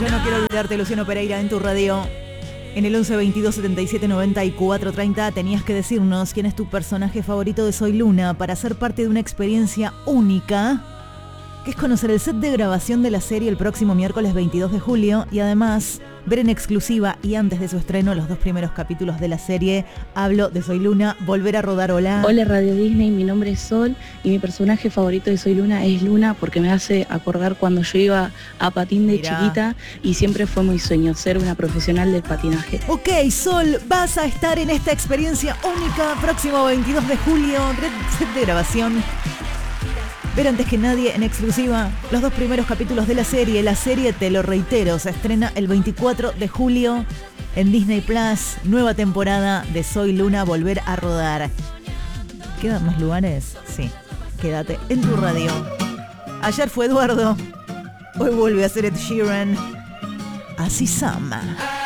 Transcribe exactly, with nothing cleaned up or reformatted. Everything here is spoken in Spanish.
Yo no quiero olvidarte, Luciano Pereira, en tu radio. En el once veintidós setenta y siete noventa y cuatro treinta tenías que decirnos quién es tu personaje favorito de Soy Luna para ser parte de una experiencia única, que es conocer el set de grabación de la serie el próximo miércoles veintidós de julio y además ver en exclusiva y antes de su estreno los dos primeros capítulos de la serie. Hablo de Soy Luna, volver a rodar. Hola. Hola Radio Disney, mi nombre es Sol y mi personaje favorito de Soy Luna es Luna porque me hace acordar cuando yo iba a patín de Mirá. chiquita y siempre fue mi sueño ser una profesional del patinaje. Ok, Sol, vas a estar en esta experiencia única próximo veintidós de julio, set de grabación. Pero antes que nadie, en exclusiva, los dos primeros capítulos de la serie. La serie, te lo reitero, se estrena el veinticuatro de julio en Disney Plus. Nueva temporada de Soy Luna, volver a rodar. ¿Quedan más lugares? Sí, quédate en tu radio. Ayer fue Eduardo, hoy vuelve a ser Ed Sheeran. Así Sama.